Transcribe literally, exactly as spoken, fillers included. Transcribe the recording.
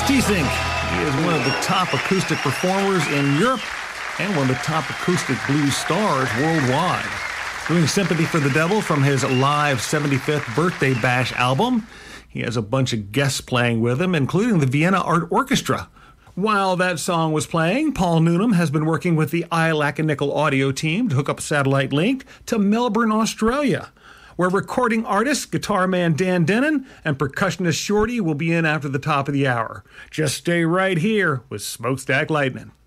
Teesink. He is one of the top acoustic performers in Europe and one of the top acoustic blues stars worldwide. Doing Sympathy for the Devil from his live seventy-fifth Birthday Bash album. He has a bunch of guests playing with him, including the Vienna Art Orchestra. While that song was playing, Paul Newnham has been working with the I Lack a Nickel audio team to hook up a satellite link to Melbourne, Australia, where recording artist, guitar man Dan Denon, and percussionist Shorty will be in after the top of the hour. Just stay right here with Smokestack Lightning.